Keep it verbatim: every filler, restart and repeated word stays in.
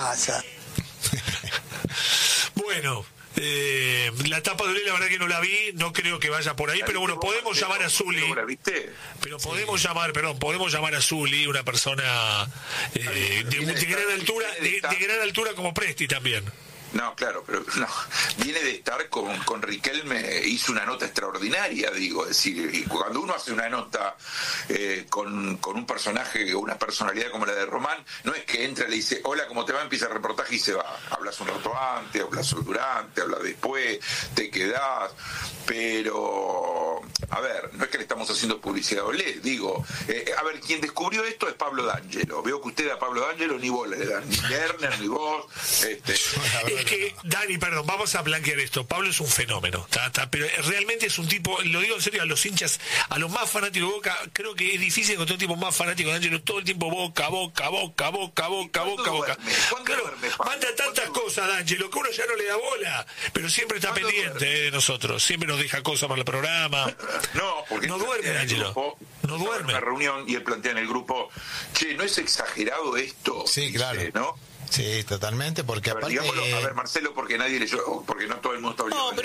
pasa? Bueno, eh, la tapa de Olé, la verdad que no la vi, no creo que vaya por ahí, pero bueno, podemos llamar a Zuli. ¿La viste? Pero podemos sí. llamar, perdón, podemos llamar a Zuli, una persona eh, de, de, de gran altura, de, de gran altura como Presti también. No, claro, pero no. Viene de estar con, con Riquelme, hizo una nota extraordinaria, digo, es decir, y cuando uno hace una nota eh, con, con un personaje o una personalidad como la de Román, no es que entra y le dice, hola, ¿cómo te va? Empieza el reportaje y se va. Hablas un rato antes, hablas durante, hablas después, te quedás, pero, a ver, no es que le estamos haciendo publicidad a Olé, digo, eh, a ver, quien descubrió esto es Pablo D'Angelo. Veo que usted a Pablo D'Angelo ni vos le dan, ni Lerner, ni vos, este... Es que, Dani, perdón, vamos a blanquear esto. Pablo es un fenómeno, ¿tá? ¿tá? Pero realmente es un tipo, lo digo en serio, a los hinchas, a los más fanáticos de Boca, creo que es difícil encontrar un tipo más fanático de Ángelo, todo el tiempo Boca, Boca, Boca, Boca, Boca, Boca, Boca. Claro, manda tantas cosas, D'Angelo, que uno ya no le da bola, pero siempre está pendiente eh, de nosotros, siempre nos deja cosas para el programa. No, porque no duerme, D'Angelo. No duerme. Una reunión y él plantea en el grupo, che, ¿no es exagerado esto? Sí, claro. Dice, ¿no? Sí, totalmente, porque a ver, aparte... digámoslo, a ver, Marcelo, porque nadie leyó, porque no todo el mundo está no,